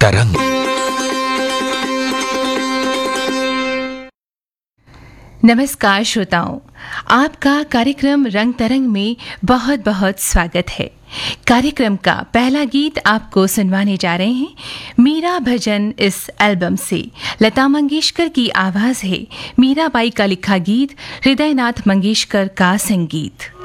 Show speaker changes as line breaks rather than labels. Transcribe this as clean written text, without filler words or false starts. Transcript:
तरंग।
नमस्कार श्रोताओं, आपका कार्यक्रम रंग तरंग में बहुत बहुत स्वागत है। कार्यक्रम का पहला गीत आपको सुनवाने जा रहे हैं मीरा भजन इस एल्बम से। लता मंगेशकर की आवाज है, मीराबाई का लिखा गीत, हृदयनाथ मंगेशकर का संगीत।